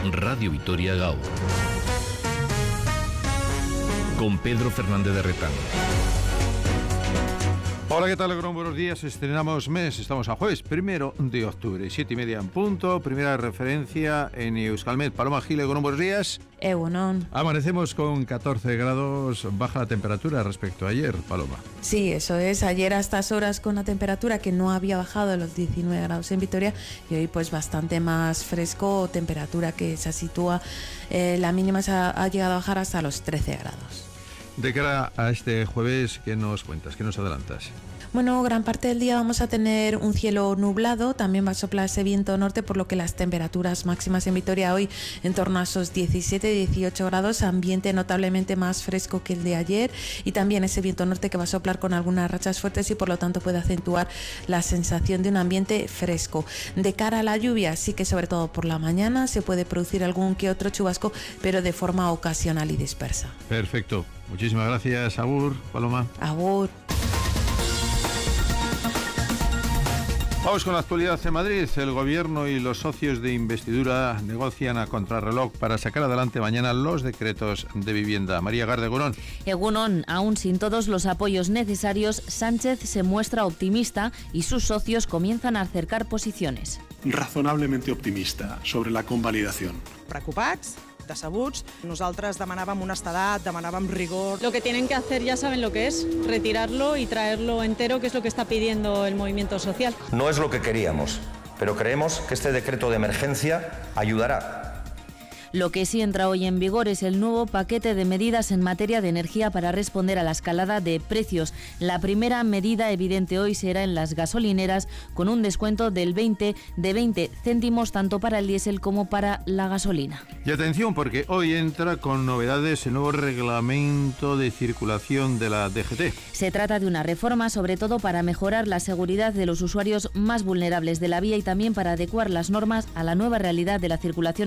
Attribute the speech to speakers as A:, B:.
A: Radio Vitoria Gaur. Con Pedro Fernández de Retán.
B: Hola, ¿qué tal? Buenos días. Estrenamos mes. Estamos a jueves 1 de octubre, 7:30 en punto. Primera referencia en Euskalmet. Paloma Gil, buenos días.
C: Egunon.
B: Amanecemos con 14 grados. Baja la temperatura respecto a ayer, Paloma.
C: Sí, eso es. Ayer a estas horas con la temperatura que no había bajado a los 19 grados en Vitoria y hoy pues bastante más fresco, temperatura que se sitúa, la mínima ha llegado a bajar hasta los 13 grados.
B: De cara a este jueves, ¿qué nos cuentas? ¿Qué nos adelantas?
C: Bueno, gran parte del día vamos a tener un cielo nublado, también va a soplar ese viento norte, por lo que las temperaturas máximas en Vitoria hoy en torno a esos 17-18 grados, ambiente notablemente más fresco que el de ayer y también ese viento norte que va a soplar con algunas rachas fuertes y por lo tanto puede acentuar la sensación de un ambiente fresco. De cara a la lluvia, sí que sobre todo por la mañana se puede producir algún que otro chubasco, pero de forma ocasional y dispersa.
B: Perfecto. Muchísimas gracias, Agur, Paloma.
C: Agur.
B: Vamos con la actualidad en Madrid. El gobierno y los socios de investidura negocian a contrarreloj para sacar adelante mañana los decretos de vivienda. María Garde, Egunon.
D: Egunon, aún sin todos los apoyos necesarios, Sánchez se muestra optimista y sus socios comienzan a acercar posiciones.
E: Razonablemente optimista sobre la convalidación.
F: Preocupats, decebuts. Nosaltres demanàvem honestedat, demanàvem rigor.
G: Lo que tienen que hacer ya saben lo que es, retirarlo y traerlo entero, que es lo que está pidiendo el movimiento social.
H: No es lo que queríamos, pero creemos que este decreto de emergencia ayudará.
D: Lo que sí entra hoy en vigor es el nuevo paquete de medidas en materia de energía para responder a la escalada de precios. La primera medida evidente hoy será en las gasolineras con un descuento del 20 céntimos tanto para el diésel como para la gasolina.
B: Y atención porque hoy entra con novedades el nuevo reglamento de circulación de la DGT.
D: Se trata de una reforma sobre todo para mejorar la seguridad de los usuarios más vulnerables de la vía y también para adecuar las normas a la nueva realidad de la circulación